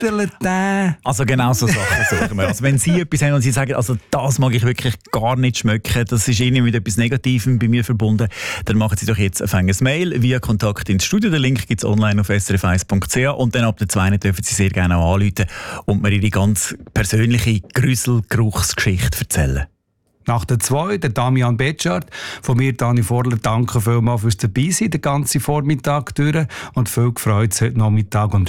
Also genau so Sachen suchen wir. Also wenn Sie etwas haben und Sie sagen, also das mag ich wirklich gar nicht schmecken, das ist irgendwie mit etwas Negativem bei mir verbunden, dann machen Sie doch jetzt ein Mail via Kontakt ins Studio. Den Link gibt es online auf srf1.ch und dann ab der 2. dürfen Sie sehr gerne auch anrufen und mir Ihre ganz persönliche Grüsselgeruchsgeschichte erzählen. Nach der 2, der Damian Betschart. Von mir, Dani Vorler, danke vielmals fürs Dabeisein, den ganzen Vormittag durch und viel Freude heute Nachmittag und